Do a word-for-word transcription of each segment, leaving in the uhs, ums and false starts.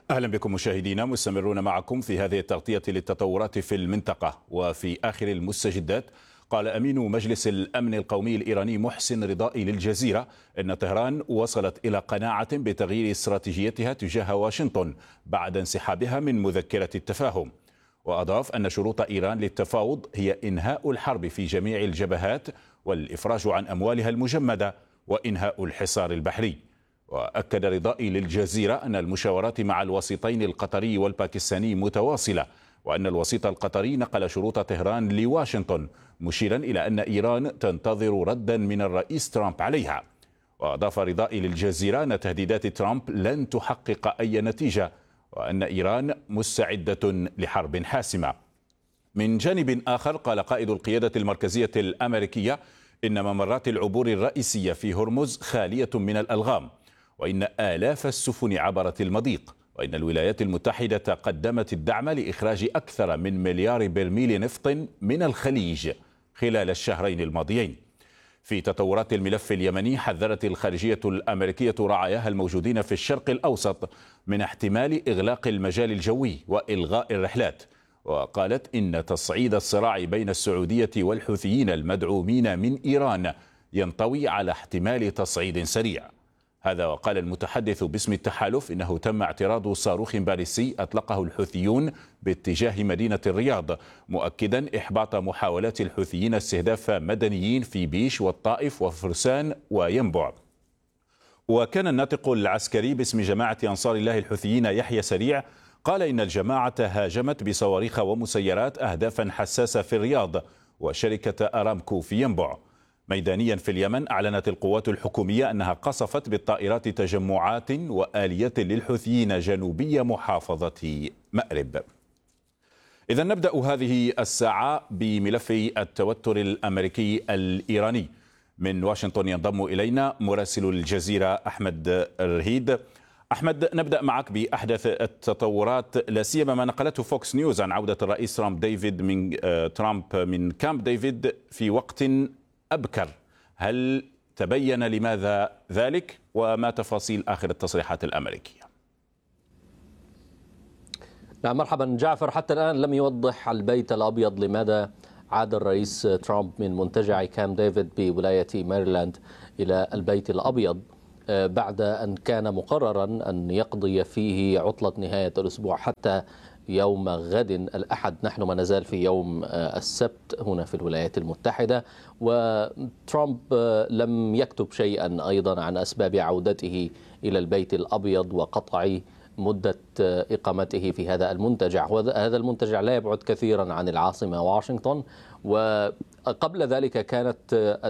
أهلا بكم مشاهدينا، مستمرون معكم في هذه التغطية للتطورات في المنطقة. وفي آخر المستجدات قال أمين مجلس الأمن القومي الإيراني محسن رضائي للجزيرة أن طهران وصلت إلى قناعة بتغيير استراتيجيتها تجاه واشنطن بعد انسحابها من مذكرة التفاهم. وأضاف أن شروط إيران للتفاوض هي إنهاء الحرب في جميع الجبهات والإفراج عن أموالها المجمدة وإنهاء الحصار البحري. وأكد رضائي للجزيرة أن المشاورات مع الوسيطين القطري والباكستاني متواصلة، وأن الوسيط القطري نقل شروط طهران لواشنطن، مشيرا إلى أن إيران تنتظر ردا من الرئيس ترامب عليها. وأضاف رضائي للجزيرة أن تهديدات ترامب لن تحقق أي نتيجة، وأن إيران مستعدة لحرب حاسمة. من جانب آخر قال قائد القيادة المركزية الأمريكية إن ممرات العبور الرئيسية في هرمز خالية من الألغام، وإن آلاف السفن عبرت المضيق، وإن الولايات المتحدة قدمت الدعم لإخراج أكثر من مليار برميل نفط من الخليج خلال الشهرين الماضيين. في تطورات الملف اليمني حذرت الخارجية الأمريكية رعاياها الموجودين في الشرق الأوسط من احتمال إغلاق المجال الجوي وإلغاء الرحلات، وقالت إن تصعيد الصراع بين السعودية والحوثيين المدعومين من إيران ينطوي على احتمال تصعيد سريع. هذا وقال المتحدث باسم التحالف إنه تم اعتراض صاروخ باليستي أطلقه الحوثيون باتجاه مدينة الرياض، مؤكدا إحباط محاولات الحوثيين استهداف مدنيين في بيش والطائف وفرسان وينبع. وكان الناطق العسكري باسم جماعة أنصار الله الحوثيين يحيى سريع قال إن الجماعة هاجمت بصواريخ ومسيرات أهدافا حساسة في الرياض وشركة أرامكو في ينبع. ميدانيا في اليمن أعلنت القوات الحكومية أنها قصفت بالطائرات تجمعات وآليات للحوثيين جنوبي محافظة مأرب. إذا نبدأ هذه الساعة بملف التوتر الأمريكي الإيراني. من واشنطن ينضم إلينا مراسل الجزيرة أحمد الرهيد. أحمد، نبدأ معك بأحدث التطورات، لا سيما ما نقلته فوكس نيوز عن عودة الرئيس ترامب ديفيد من ترامب من كامب ديفيد في وقت أبكر. هل تبين لماذا ذلك، وما تفاصيل آخر التصريحات الأمريكية؟ نعم، مرحبا جعفر. حتى الآن لم يوضح البيت الأبيض لماذا عاد الرئيس ترامب من منتجع كامب ديفيد بولاية ماريلاند إلى البيت الأبيض بعد أن كان مقررا أن يقضي فيه عطلة نهاية الأسبوع حتى يوم غد الأحد. نحن ما نزال في يوم السبت هنا في الولايات المتحدة، وترامب لم يكتب شيئا أيضا عن أسباب عودته إلى البيت الأبيض وقطع مدة إقامته في هذا المنتجع. وهذا المنتجع لا يبعد كثيرا عن العاصمة واشنطن، وقبل ذلك كانت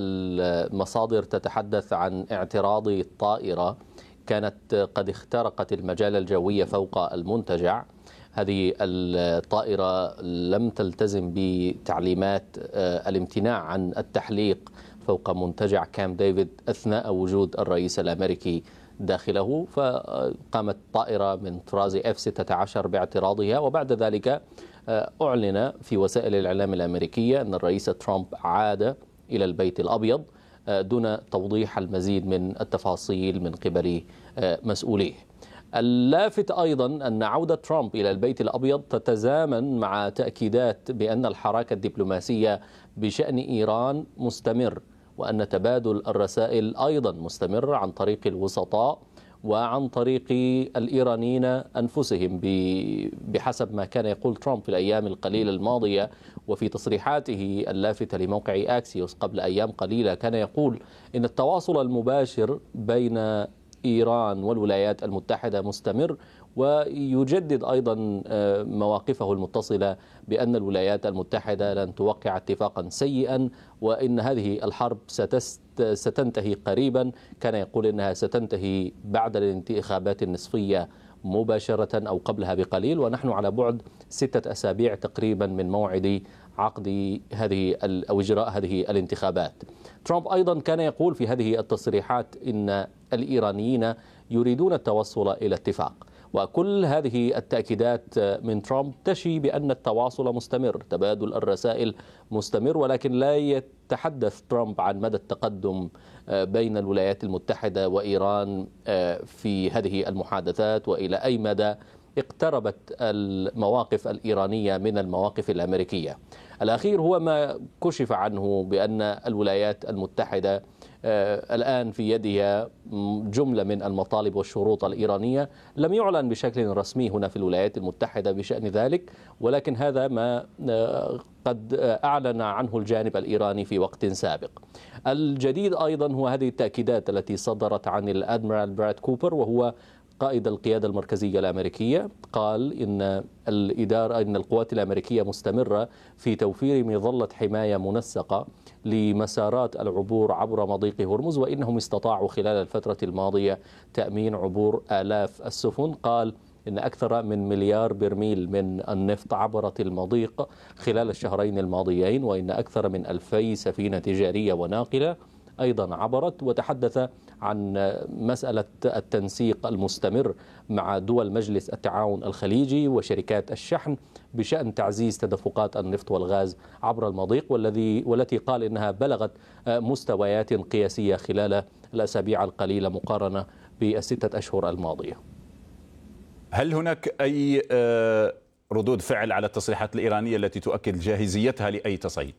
المصادر تتحدث عن اعتراض الطائرة كانت قد اخترقت المجال الجوي فوق المنتجع. هذه الطائرة لم تلتزم بتعليمات الامتناع عن التحليق فوق منتجع كامب ديفيد أثناء وجود الرئيس الأمريكي داخله، فقامت طائرة من طراز إف ستة عشر باعتراضها. وبعد ذلك أعلن في وسائل الإعلام الأمريكية أن الرئيس ترامب عاد إلى البيت الأبيض دون توضيح المزيد من التفاصيل من قبل مسؤوليه. اللافت أيضا أن عودة ترامب إلى البيت الأبيض تتزامن مع تأكيدات بأن الحراك الدبلوماسية بشأن إيران مستمر، وأن تبادل الرسائل أيضا مستمر عن طريق الوسطاء وعن طريق الإيرانيين أنفسهم بحسب ما كان يقول ترامب في الأيام القليلة الماضية. وفي تصريحاته اللافتة لموقع أكسيوس قبل أيام قليلة كان يقول إن التواصل المباشر بين إيران والولايات المتحدة مستمر، ويجدد أيضا مواقفه المتصلة بأن الولايات المتحدة لن توقع اتفاقا سيئا، وإن هذه الحرب ستنتهي قريبا. كان يقول إنها ستنتهي بعد الانتخابات النصفية مباشرة أو قبلها بقليل، ونحن على بعد ستة أسابيع تقريبا من موعد عقد هذه أو إجراء هذه الانتخابات. ترامب أيضا كان يقول في هذه التصريحات إن الإيرانيين يريدون التوصل إلى اتفاق، وكل هذه التأكيدات من ترامب تشي بأن التواصل مستمر، تبادل الرسائل مستمر، ولكن لا يتحدث ترامب عن مدى التقدم بين الولايات المتحدة وإيران في هذه المحادثات، وإلى أي مدى اقتربت المواقف الإيرانية من المواقف الأمريكية. الأخير هو ما كشف عنه بأن الولايات المتحدة الآن في يدها جملة من المطالب والشروط الإيرانية، لم يعلن بشكل رسمي هنا في الولايات المتحدة بشأن ذلك، ولكن هذا ما قد أعلن عنه الجانب الإيراني في وقت سابق. الجديد أيضا هو هذه التأكيدات التي صدرت عن الأدميرال براد كوبر، وهو قائد القيادة المركزية الأمريكية. قال إن الإدارة إن القوات الأمريكية مستمرة في توفير مظلة حماية منسقة لمسارات العبور عبر مضيق هرمز، وإنهم استطاعوا خلال الفترة الماضية تأمين عبور آلاف السفن. قال إن أكثر من مليار برميل من النفط عبرت المضيق خلال الشهرين الماضيين، وإن أكثر من ألفي سفينة تجارية وناقلة أيضا عبرت. وتحدث عن مسألة التنسيق المستمر مع دول مجلس التعاون الخليجي وشركات الشحن بشأن تعزيز تدفقات النفط والغاز عبر المضيق، والذي والتي قال إنها بلغت مستويات قياسية خلال الأسابيع القليلة مقارنة بالستة أشهر الماضية. هل هناك أي ردود فعل على التصريحات الإيرانية التي تؤكد جاهزيتها لأي تصعيد؟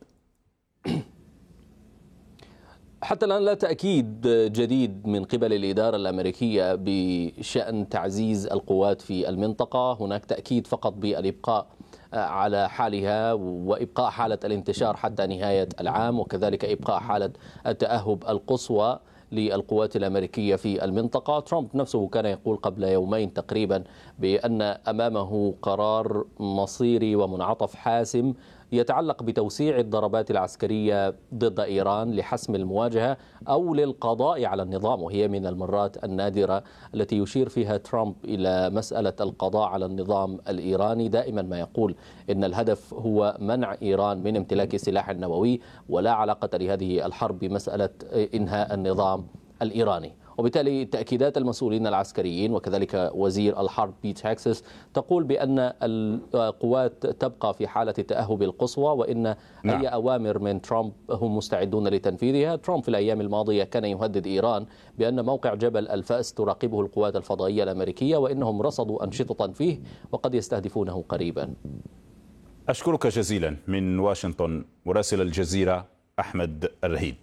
حتى الآن لا تأكيد جديد من قبل الإدارة الأمريكية بشأن تعزيز القوات في المنطقة. هناك تأكيد فقط بالإبقاء على حالها وإبقاء حالة الانتشار حتى نهاية العام، وكذلك إبقاء حالة التأهب القصوى للقوات الأمريكية في المنطقة. ترامب نفسه كان يقول قبل يومين تقريبا بأن أمامه قرار مصيري ومنعطف حاسم يتعلق بتوسيع الضربات العسكرية ضد إيران لحسم المواجهة أو للقضاء على النظام، وهي من المرات النادرة التي يشير فيها ترامب إلى مسألة القضاء على النظام الإيراني. دائما ما يقول إن الهدف هو منع إيران من امتلاك السلاح النووي، ولا علاقة لهذه الحرب بمسألة إنهاء النظام الإيراني. وبالتالي تأكيدات المسؤولين العسكريين وكذلك وزير الحرب بيت هيكسس تقول بأن القوات تبقى في حالة التأهب القصوى، وإن نعم. أي أوامر من ترامب هم مستعدون لتنفيذها. ترامب في الأيام الماضية كان يهدد إيران بأن موقع جبل الفأس تراقبه القوات الفضائية الأمريكية، وإنهم رصدوا أنشطة فيه وقد يستهدفونه قريبا. أشكرك جزيلا من واشنطن مراسل الجزيرة أحمد الرهيد.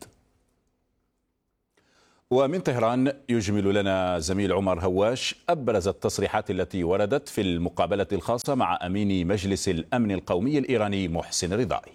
ومن طهران يجمل لنا زميل عمر هواش أبرز التصريحات التي وردت في المقابلة الخاصة مع أمين مجلس الأمن القومي الإيراني محسن رضائي.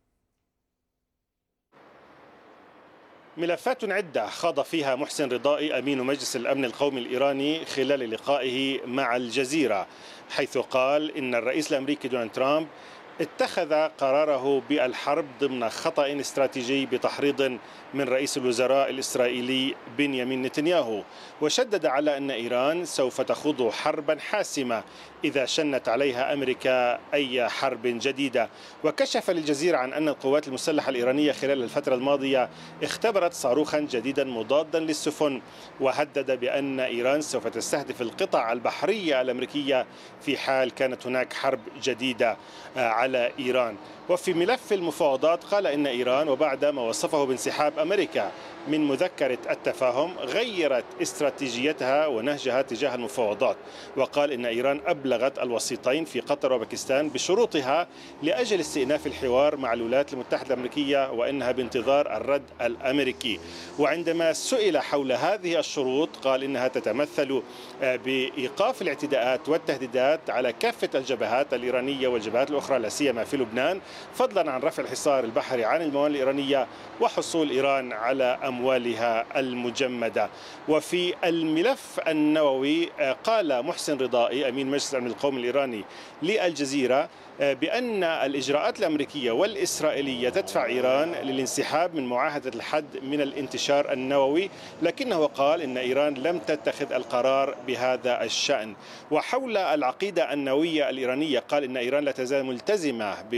ملفات عدة خاض فيها محسن رضائي أمين مجلس الأمن القومي الإيراني خلال لقائه مع الجزيرة، حيث قال إن الرئيس الأمريكي دونالد ترامب اتخذ قراره بالحرب ضمن خطأ استراتيجي بتحريض من رئيس الوزراء الإسرائيلي بنيامين نتنياهو، وشدد على أن إيران سوف تخوض حربا حاسمة إذا شنت عليها أمريكا أي حرب جديدة. وكشف للجزيرة عن أن القوات المسلحة الإيرانية خلال الفترة الماضية اختبرت صاروخا جديدا مضادا للسفن، وهدد بأن إيران سوف تستهدف القطع البحرية الأمريكية في حال كانت هناك حرب جديدة على إيران. وفي ملف المفاوضات قال إن إيران وبعد ما وصفه بانسحاب أمريكا من مذكرة التفاهم غيرت استراتيجيتها ونهجها تجاه المفاوضات، وقال إن إيران أبلغت الوسيطين في قطر وباكستان بشروطها لأجل استئناف الحوار مع الولايات المتحدة الأمريكية، وإنها بانتظار الرد الأمريكي. وعندما سئل حول هذه الشروط قال إنها تتمثل بإيقاف الاعتداءات والتهديدات على كافة الجبهات الإيرانية والجبهات الأخرى لا سيما في لبنان، فضلا عن رفع الحصار البحري عن الموانئ الإيرانية وحصول إيران على أموالها المجمدة. وفي الملف النووي قال محسن رضائي أمين مجلس الأمن القومي الإيراني للجزيرة بأن الإجراءات الأمريكية والإسرائيلية تدفع إيران للانسحاب من معاهدة الحد من الانتشار النووي، لكنه قال إن إيران لم تتخذ القرار بهذا الشأن. وحول العقيدة النووية الإيرانية قال إن إيران لا تزال ملتزمة بفتوى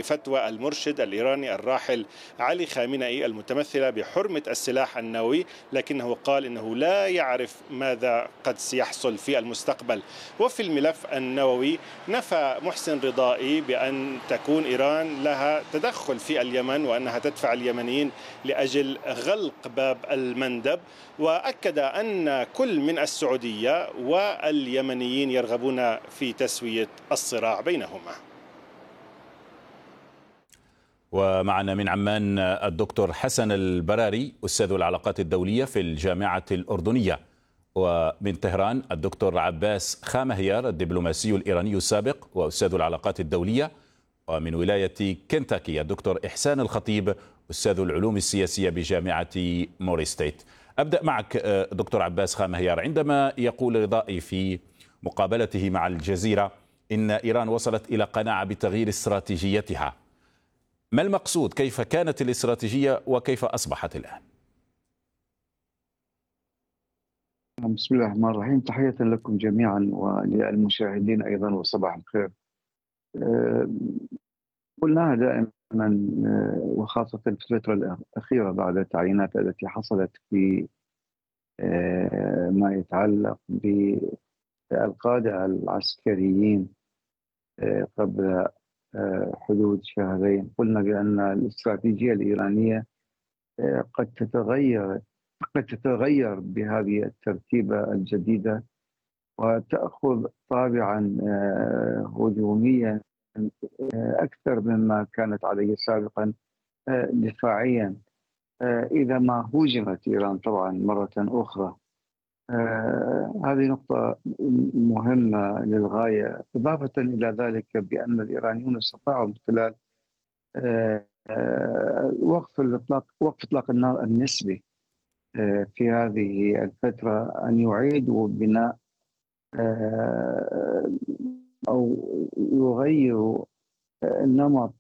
المرشد الإيراني الراحل علي خامنئي المتمثلة بحرمة السلاح النووي، لكنه قال إنه لا يعرف ماذا قد سيحصل في المستقبل. وفي الملف النووي نفى محسن رضائي بأن تكون إيران لها تدخل في اليمن وأنها تدفع اليمنيين لأجل غلق باب المندب، وأكد أن كل من السعودية واليمنيين يرغبون في تسوية الصراع بينهما. ومعنا من عمان الدكتور حسن البراري أستاذ العلاقات الدولية في الجامعة الأردنية، ومن طهران الدكتور عباس خامهيار الدبلوماسي الإيراني السابق وأستاذ العلاقات الدولية، ومن ولاية كنتاكي الدكتور إحسان الخطيب أستاذ العلوم السياسية بجامعة موري ستيت. أبدأ معك دكتور عباس خامهيار. عندما يقول رضائي في مقابلته مع الجزيرة إن إيران وصلت إلى قناعة بتغيير استراتيجيتها، ما المقصود؟ كيف كانت الاستراتيجية وكيف أصبحت الآن؟ بسم الله الرحمن الرحيم، تحية لكم جميعا وللمشاهدين أيضا وصباح الخير. قلناها دائما وخاصة في الفترة الأخيرة بعد التعيينات التي حصلت في ما يتعلق بالقادة العسكريين قبل حدود شهرين، قلنا بأن الاستراتيجية الإيرانية قد تتغير قد تتغير بهذه الترتيبة الجديدة وتأخذ طابعا هجوميا أكثر مما كانت عليه سابقا دفاعيا إذا ما هوجمت إيران طبعا مرة أخرى. هذه نقطة مهمة للغاية، إضافة إلى ذلك بأن الإيرانيون استطاعوا من خلال وقف الإطلاق وقف إطلاق النار النسبي في هذه الفترة أن يعيدوا بناء أو يغيروا نمط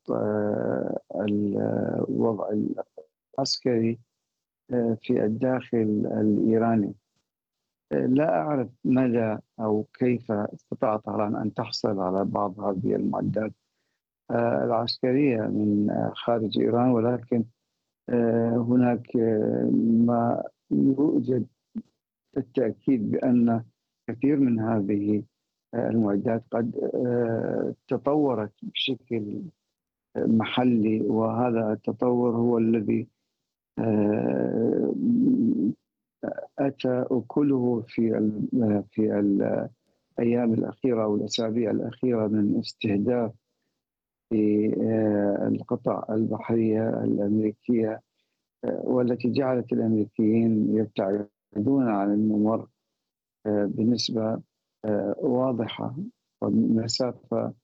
الوضع العسكري في الداخل الإيراني. لا أعرف مدى أو كيف استطاع طهران أن تحصل على بعض هذه المعدات العسكرية من خارج إيران، ولكن هناك ما يوجد التأكيد بأن كثير من هذه المعدات قد تطورت بشكل محلي، وهذا التطور هو الذي أتى أكله في في الأيام الأخيرة والأسابيع الأخيرة من استهداف في القطع البحرية الأمريكية، والتي جعلت الأمريكيين يبتعدون عن الممر بنسبة واضحة ومسافة